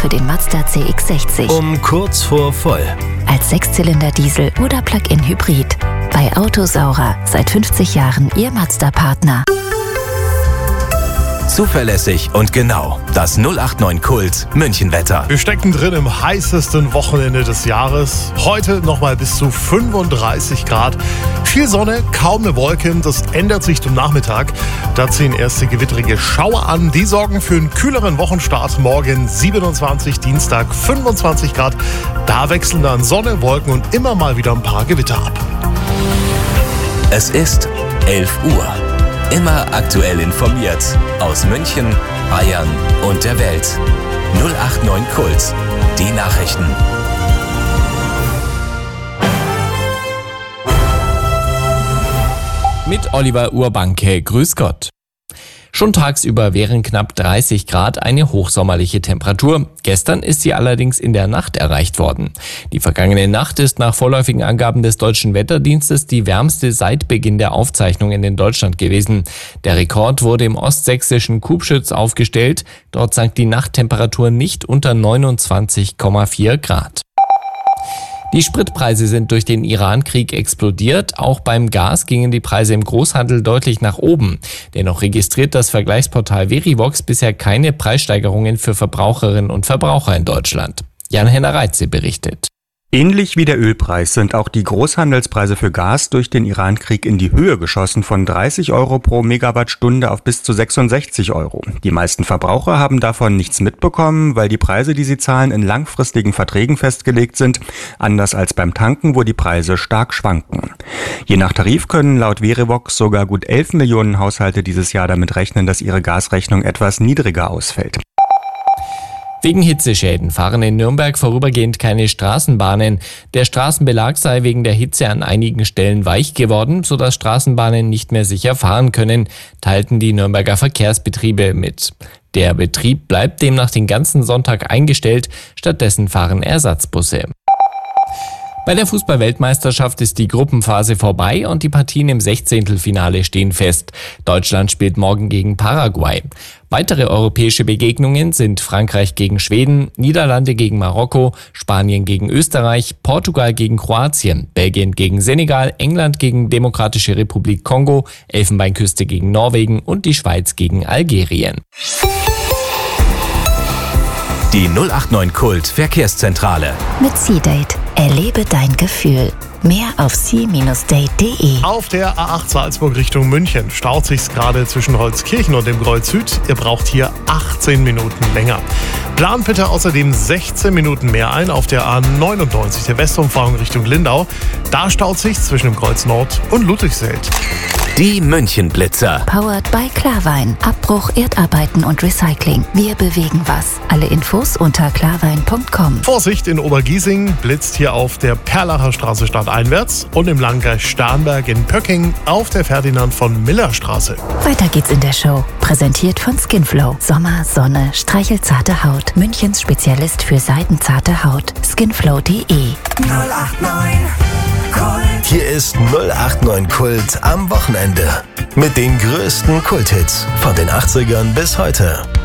für den Mazda CX-60. Um kurz vor voll. Als Sechszylinder-Diesel oder Plug-in-Hybrid. Bei Autosaurer seit 50 Jahren Ihr Mazda-Partner. Zuverlässig und genau. Das 089 Kult Münchenwetter. Wir stecken drin im heißesten Wochenende des Jahres. Heute nochmal bis zu 35 Grad. Viel Sonne, kaum eine Wolke. Das ändert sich zum Nachmittag. Da ziehen erste gewittrige Schauer an. Die sorgen für einen kühleren Wochenstart. Morgen 27, Dienstag 25 Grad. Da wechseln dann Sonne, Wolken und immer mal wieder ein paar Gewitter ab. Es ist 11 Uhr. Immer aktuell informiert. Aus München, Bayern und der Welt. 089 Kult. Die Nachrichten. Mit Oliver Urbanke. Grüß Gott. Schon tagsüber wären knapp 30 Grad eine hochsommerliche Temperatur. Gestern ist sie allerdings in der Nacht erreicht worden. Die vergangene Nacht ist nach vorläufigen Angaben des Deutschen Wetterdienstes die wärmste seit Beginn der Aufzeichnungen in Deutschland gewesen. Der Rekord wurde im ostsächsischen Kubschütz aufgestellt. Dort sank die Nachttemperatur nicht unter 29,4 Grad. Die Spritpreise sind durch den Iran-Krieg explodiert. Auch beim Gas gingen die Preise im Großhandel deutlich nach oben. Dennoch registriert das Vergleichsportal Verivox bisher keine Preissteigerungen für Verbraucherinnen und Verbraucher in Deutschland. Jan-Henner Reitze berichtet. Ähnlich wie der Ölpreis sind auch die Großhandelspreise für Gas durch den Iran-Krieg in die Höhe geschossen, von 30 Euro pro Megawattstunde auf bis zu 66 Euro. Die meisten Verbraucher haben davon nichts mitbekommen, weil die Preise, die sie zahlen, in langfristigen Verträgen festgelegt sind, anders als beim Tanken, wo die Preise stark schwanken. Je nach Tarif können laut Verivox sogar gut 11 Millionen Haushalte dieses Jahr damit rechnen, dass ihre Gasrechnung etwas niedriger ausfällt. Wegen Hitzeschäden fahren in Nürnberg vorübergehend keine Straßenbahnen. Der Straßenbelag sei wegen der Hitze an einigen Stellen weich geworden, sodass Straßenbahnen nicht mehr sicher fahren können, teilten die Nürnberger Verkehrsbetriebe mit. Der Betrieb bleibt demnach den ganzen Sonntag eingestellt, stattdessen fahren Ersatzbusse. Bei der Fußball-Weltmeisterschaft ist die Gruppenphase vorbei und die Partien im 16. stehen fest. Deutschland spielt morgen gegen Paraguay. Weitere europäische Begegnungen sind Frankreich gegen Schweden, Niederlande gegen Marokko, Spanien gegen Österreich, Portugal gegen Kroatien, Belgien gegen Senegal, England gegen Demokratische Republik Kongo, Elfenbeinküste gegen Norwegen und die Schweiz gegen Algerien. Die 089 Kult Verkehrszentrale. Mit C-Date. Erlebe dein Gefühl. Mehr auf c-date.de. Auf der A8 Salzburg Richtung München staut sich's gerade zwischen Holzkirchen und dem Kreuz Süd. Ihr braucht hier 18 Minuten länger. Plant bitte außerdem 16 Minuten mehr ein auf der A99, der Westumfahrung Richtung Lindau. Da staut sich's zwischen dem Kreuz Nord und Ludwigsheld. Die Münchenblitzer. Powered by Klarwein. Abbruch, Erdarbeiten und Recycling. Wir bewegen was. Alle Infos unter klarwein.com. Vorsicht, in Obergiesing blitzt hier auf der Perlacher Straße stadteinwärts und im Landkreis Starnberg in Pöcking auf der Ferdinand von Miller Straße. Weiter geht's in der Show. Präsentiert von Skinflow. Sommer, Sonne, streichelt zarte Haut. Münchens Spezialist für seidenzarte Haut. Skinflow.de. 089 Kult. Hier ist 089 Kult am Wochenende. Mit den größten Kulthits von den 80ern bis heute.